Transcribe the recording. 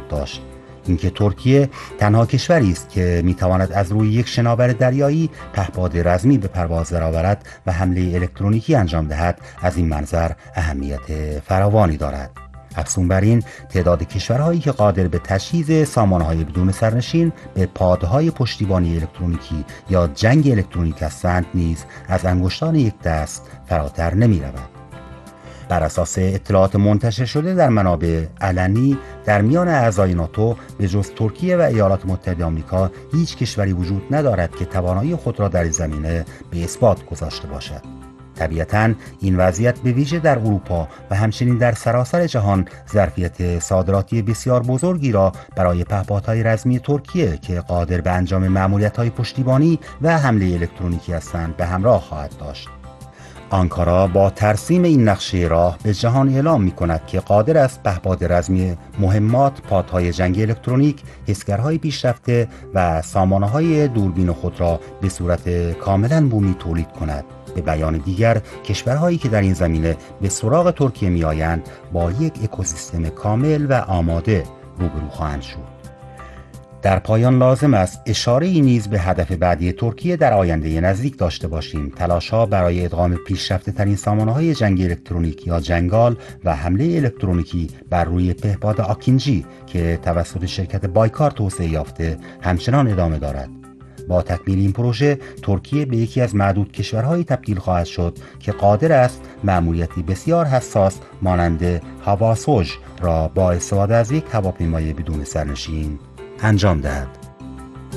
خواهد داشت. اینکه ترکیه تنها کشوری است که میتواند از روی یک شناور دریایی پهپاد رزمی به پرواز درآورد و حمله الکترونیکی انجام دهد، از این منظر اهمیت فراوانی دارد. افزون بر این، تعداد کشورهایی که قادر به تجهیز سامانه‌های بدون سرنشین به پادهای پشتیبانی الکترونیکی یا جنگ الکترونیک هستند نیز از انگشتان یک دست فراتر نمی‌رود. بر اساس اطلاعات منتشر شده در منابع علنی، در میان اعضای ناتو به جز ترکیه و ایالات متحده آمریکا هیچ کشوری وجود ندارد که توانایی خود را در این زمینه به اثبات گذاشته باشد. طبیعتاً این وضعیت به ویژه در اروپا و همچنین در سراسر جهان ظرفیت صادراتی بسیار بزرگی را برای پهپادهای رزمی ترکیه که قادر به انجام مأموریت‌های پشتیبانی و حمله الکترونیکی هستند به همراه خواهد داشت. آنکارا با ترسیم این نقشه راه به جهان اعلام می‌کند که قادر است پهپاد رزمی مهمات، پادهای جنگ الکترونیک، حسگرهای پیشرفته و سامانه‌های دوربین خود را به صورت کاملاً بومی تولید کند. به بیان دیگر، کشورهایی که در این زمینه به سراغ ترکیه می‌آیند با یک اکوسیستم کامل و آماده روبرو خواهند شد. در پایان لازم است اشاره‌ای نیز به هدف بعدی ترکیه در آینده نزدیک داشته باشیم. تلاش‌ها برای ادغام پیشرفته‌ترین سامانه‌های جنگ الکترونیک یا جنگال و حمله الکترونیکی بر روی پهپاد آکینجی که توسط شرکت بایکار توسعه یافته همچنان ادامه دارد. با تکمیل این پروژه، ترکیه به یکی از معدود کشورهایی تبدیل خواهد شد که قادر است مأموریتی بسیار حساس مانند هواسوژ را با استفاده از یک هواپیمای بدون سرنشین انجام دهد.